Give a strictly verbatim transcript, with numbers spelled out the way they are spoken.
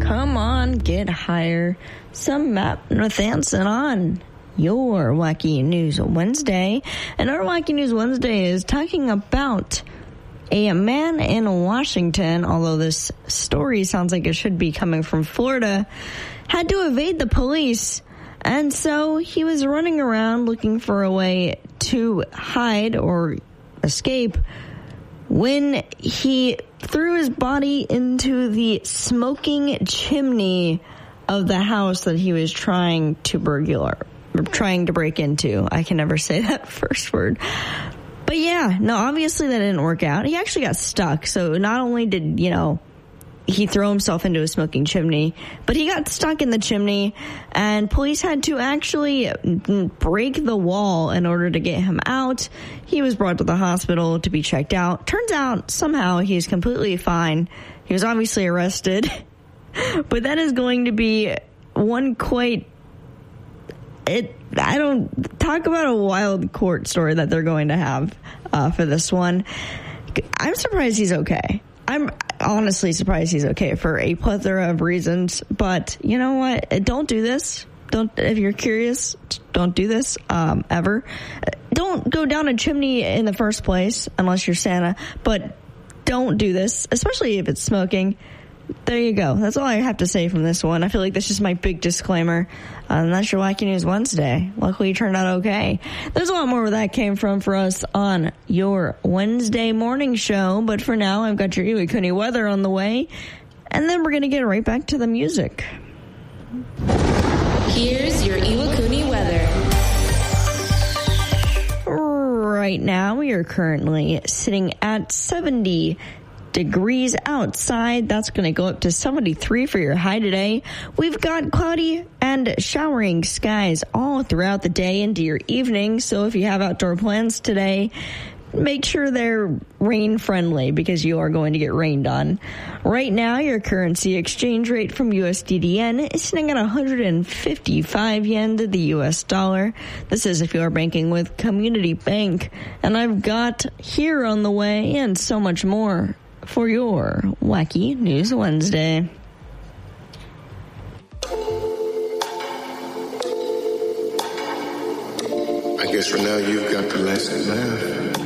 Come on, get higher. Some Matt Nathanson on your Wacky News Wednesday. And our Wacky News Wednesday is talking about a man in Washington, although this story sounds like it should be coming from Florida, had to evade the police. And so he was running around looking for a way to hide or escape when he threw his body into the smoking chimney of the house that he was trying to burglar, trying to break into. I can never say that first word. But yeah, no, obviously that didn't work out. He actually got stuck. So not only did, you know, he threw himself into a smoking chimney, but he got stuck in the chimney, and police had to actually break the wall in order to get him out. He was brought to the hospital to be checked out. Turns out somehow he's completely fine. He was obviously arrested, but that is going to be one quite, it, I don't, talk about a wild court story that they're going to have uh, for this one. I'm surprised he's okay. I'm honestly surprised he's okay for a plethora of reasons, but you know what? Don't do this. Don't, if you're curious, don't do this, um, ever. Don't go down a chimney in the first place unless you're Santa, but don't do this, especially if it's smoking. There you go. That's all I have to say from this one. I feel like that's just my big disclaimer. Uh, and that's your Wacky News Wednesday. Luckily, it turned out okay. There's a lot more where that came from for us on your Wednesday morning show. But for now, I've got your Iwakuni weather on the way. And then we're going to get right back to the music. Here's your Iwakuni weather. Right now, we are currently sitting at seventy degrees outside. That's going to go up to seventy-three for your high today. We've got cloudy and showering skies all throughout the day into your evening. So if you have outdoor plans today, make sure they're rain friendly because you are going to get rained on. Right now, your currency exchange rate from U S D D N is sitting at one hundred fifty-five yen to the U S dollar. This is if you are banking with Community Bank. And I've got here on the way and so much more for your Wacky News Wednesday. I guess for now you've got the lesson left.